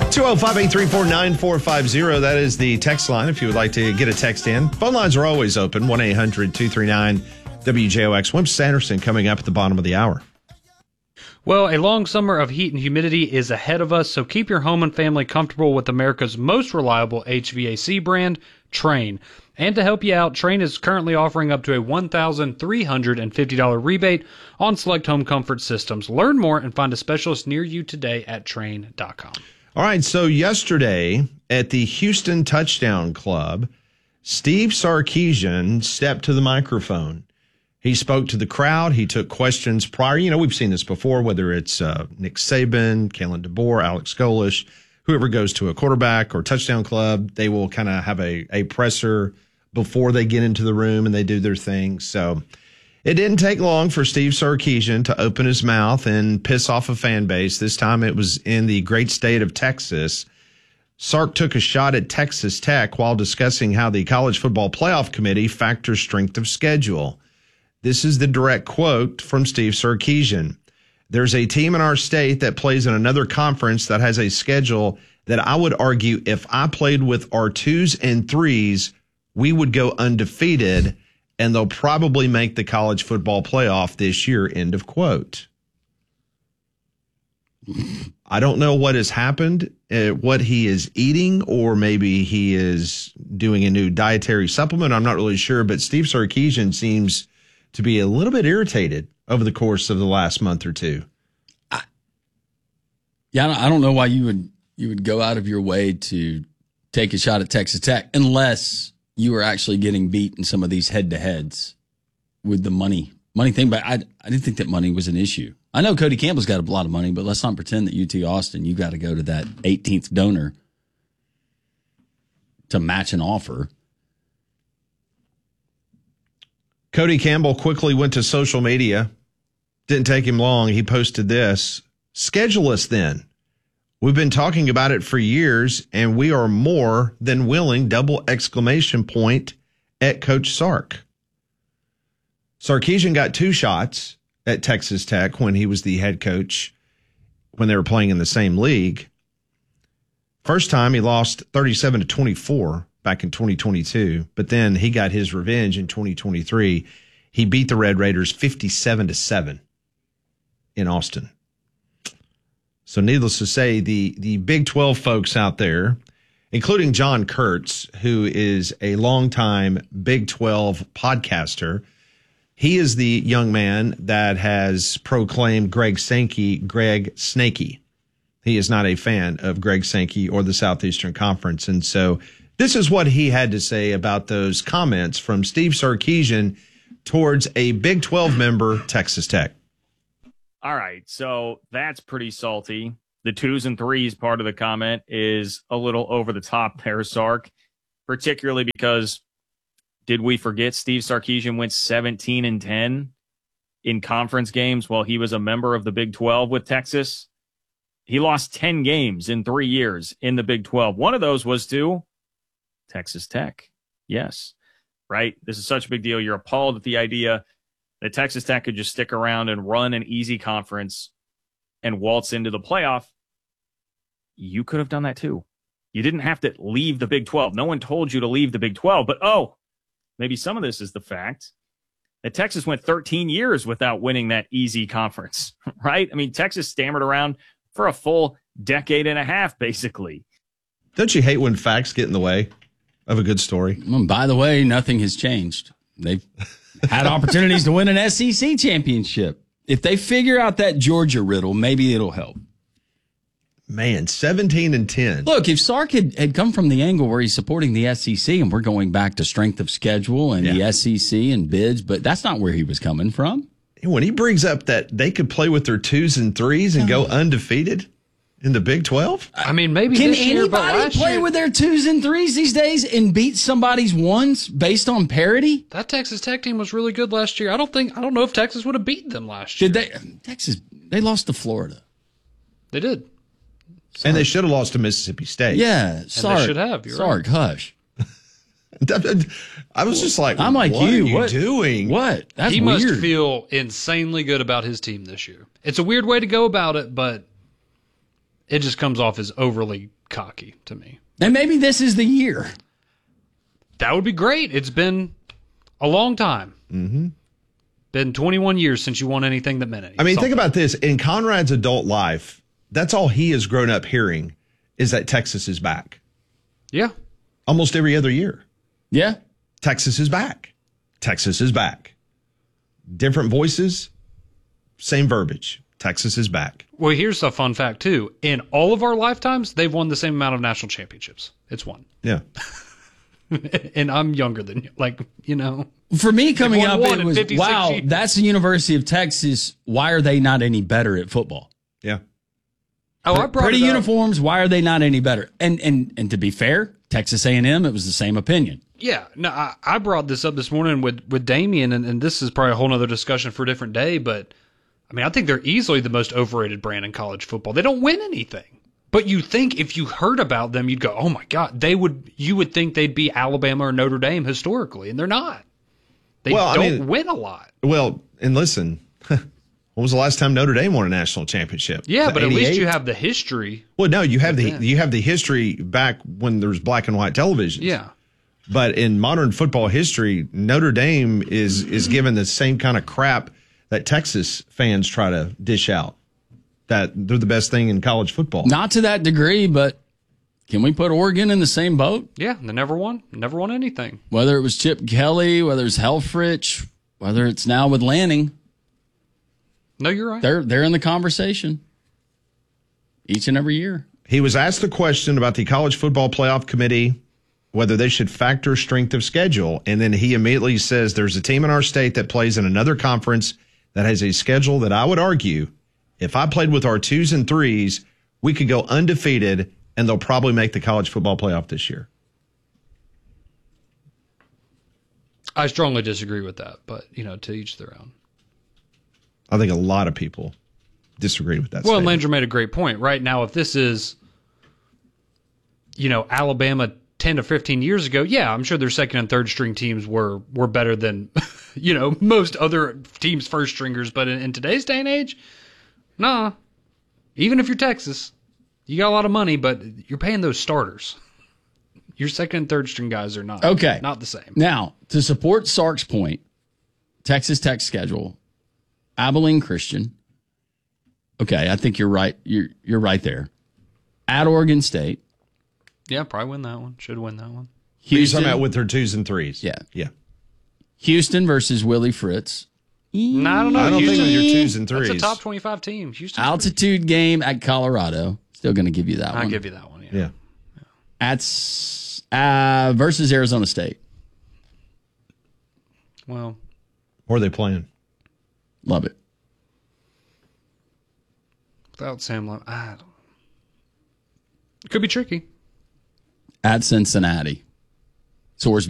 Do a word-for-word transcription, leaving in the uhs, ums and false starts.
two oh five, eight three four, nine four five zero. That is the text line if you would like to get a text in. Phone lines are always open. one eight hundred two three nine W J O X. Wimp Sanderson coming up at the bottom of the hour. Well, a long summer of heat and humidity is ahead of us, so keep your home and family comfortable with America's most reliable H V A C brand, Trane. And to help you out, Trane is currently offering up to a one thousand three hundred fifty dollars rebate on select home comfort systems. Learn more and find a specialist near you today at Trane dot com. All right, so yesterday at the Houston Touchdown Club, Steve Sarkisian stepped to the microphone. He spoke to the crowd. He took questions prior. You know, we've seen this before, whether it's uh, Nick Saban, Kalen DeBoer, Alex Golish, whoever goes to a quarterback or touchdown club, they will kind of have a, a presser before they get into the room and they do their thing. So it didn't take long for Steve Sarkisian to open his mouth and piss off a fan base. This time it was in the great state of Texas. Sark took a shot at Texas Tech while discussing how the College Football Playoff Committee factors strength of schedule. This is the direct quote from Steve Sarkisian. There's a team in our state that plays in another conference that has a schedule that I would argue if I played with our twos and threes, we would go undefeated, and they'll probably make the college football playoff this year, end of quote. I don't know what has happened, uh, what he is eating, or maybe he is doing a new dietary supplement. I'm not really sure, but Steve Sarkisian seems to be a little bit irritated over the course of the last month or two. I, yeah, I don't know why you would you would go out of your way to take a shot at Texas Tech unless you were actually getting beat in some of these head-to-heads with the money money thing. But I I didn't think that money was an issue. I know Cody Campbell's got a lot of money, but let's not pretend that U T Austin, you got to go to that eighteenth donor to match an offer. Cody Campbell quickly went to social media. Didn't take him long. He posted this. Schedule us then. We've been talking about it for years, and we are more than willing, double exclamation point, at Coach Sark. Sarkisian got two shots at Texas Tech when he was the head coach, when they were playing in the same league. First time he lost thirty-seven to twenty-four back in twenty twenty-two, but then he got his revenge in twenty twenty-three. He beat the Red Raiders fifty-seven to seven in Austin. So needless to say, the, the Big twelve folks out there, including John Kurtz, who is a longtime Big twelve podcaster, he is the young man that has proclaimed Greg Sankey Greg Snakey. He is not a fan of Greg Sankey or the Southeastern Conference. And so this is what he had to say about those comments from Steve Sarkisian towards a Big twelve member, Texas Tech. All right, so that's pretty salty. The twos and threes part of the comment is a little over the top there, Sark, particularly because did we forget Steve Sarkisian went seventeen and ten in conference games while he was a member of the Big twelve with Texas? He lost ten games in three years in the Big twelve. One of those was to Texas Tech. Yes, right? This is such a big deal. You're appalled at the idea that Texas Tech could just stick around and run an easy conference and waltz into the playoff. You could have done that too. You didn't have to leave the Big twelve. No one told you to leave the Big twelve. But, oh, maybe some of this is the fact that Texas went thirteen years without winning that easy conference, right? I mean, Texas stammered around for a full decade and a half, basically. Don't you hate when facts get in the way of a good story? Well, by the way, nothing has changed. They've had opportunities to win an S E C championship. If they figure out that Georgia riddle, maybe it'll help. Man, seventeen and ten. Look, if Sark had, had come from the angle where he's supporting the S E C and we're going back to strength of schedule and yeah. the S E C and bids, but that's not where he was coming from. When he brings up that they could play with their twos and threes and go undefeated in the Big twelve? I mean, maybe Can this year, but anybody last play year, with their twos and threes these days and beat somebody's ones based on parity? that Texas Tech team was really good last year. I don't think I don't know if Texas would have beaten them last year. Did they? Texas, they lost to Florida. They did. Sark. And they should have lost to Mississippi State. Yeah, Sark. they should have. You're Sark, right. hush. I was just like, I'm like what you. are you what doing? What? That's he weird. must feel insanely good about his team this year. It's a weird way to go about it, but it just comes off as overly cocky to me. And maybe this is the year. That would be great. It's been a long time. Mm-hmm. Been twenty-one years since you won anything that meant anything. I mean, think about this. In Conrad's adult life, that's all he has grown up hearing is that Texas is back. Yeah. Almost every other year. Yeah. Texas is back. Texas is back. Different voices, same verbiage. Texas is back. Well, here's a fun fact, too. In all of our lifetimes, they've won the same amount of national championships. It's one. Yeah. And I'm younger than you. Like, you know. For me, coming won up, one it in was, fifty-six wow, years. that's the University of Texas. Why are they not any better at football? Yeah. Oh, I brought Pretty it up. uniforms, why are they not any better? And and and to be fair, Texas A and M, it was the same opinion. Yeah, no, I, I brought this up this morning with, with Damien, and, and this is probably a whole other discussion for a different day, but, I mean, I think they're easily the most overrated brand in college football. They don't win anything. But you think if you heard about them, you'd go, oh, my God, they would. You would think they'd be Alabama or Notre Dame historically, and they're not. They Well, I don't mean- win a lot. Well, and listen, when was the last time Notre Dame won a national championship? Yeah, Was it but at least eighty-eight? you have the history. Well, no, you have the Yeah. you have the history back when there's black and white television. Yeah. But in modern football history, Notre Dame is is given the same kind of crap that Texas fans try to dish out. That they're the best thing in college football. Not to that degree, but can we put Oregon in the same boat? Yeah, they never won. Never won anything. Whether it was Chip Kelly, whether it's Helfrich, whether it's now with Lanning, No, you're right. they're they're in the conversation each and every year. He was asked the question about the college football playoff committee, whether they should factor strength of schedule. And then he immediately says there's a team in our state that plays in another conference that has a schedule that I would argue if I played with our twos and threes, we could go undefeated and they'll probably make the college football playoff this year. I strongly disagree with that, but, you know, to each their own. I think a lot of people disagree with that Well, statement. Landry made a great point. Right now, if this is, you know, Alabama ten to fifteen years ago, yeah, I'm sure their second and third string teams were were better than, you know, most other teams' first stringers. But in, in today's day and age, nah. Even if you're Texas, you got a lot of money, but you're paying those starters. Your second and third string guys are not Okay. not the same. Now, to support Sark's point, Texas Tech schedule, Abilene Christian. Okay, I think you're right. You're you're right there. At Oregon State, Yeah, probably win that one. Should win that one. You're Houston, talking about with their twos and threes. Yeah. Yeah. Houston versus Willie Fritz. No, I don't know. I don't Houston, think with your twos and threes. that's a top twenty-five team. Houston. Altitude game at Colorado. Still going to give you that I'll one. give you that one. Yeah. Yeah. At s- uh, versus Arizona State. Well, Or are they playing? Love it. without Sam Lem, I don't. It could be tricky. At Cincinnati. Sorsby